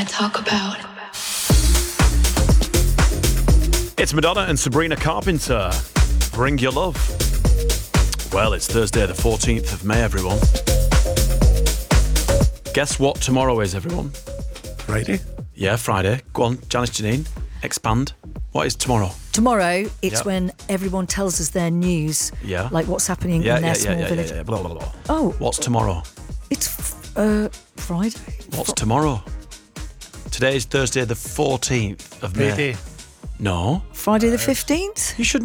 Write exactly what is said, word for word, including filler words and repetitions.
talk about. It's Madonna and Sabrina Carpenter. Bring your love. Well, it's Thursday, the fourteenth of May, everyone. Guess what tomorrow is, everyone? Friday? Yeah, Friday. Go on, Janice Janine, expand. What is tomorrow? Tomorrow, it's Yep. when everyone tells us their news. Yeah. Like what's happening Yeah, in yeah, their yeah, small yeah, yeah, village. yeah, blah, blah, blah. Oh. What's tomorrow? It's uh, Friday. What's tomorrow? Today is Thursday, the fourteenth of May. Payday. No. Friday the fifteenth? You should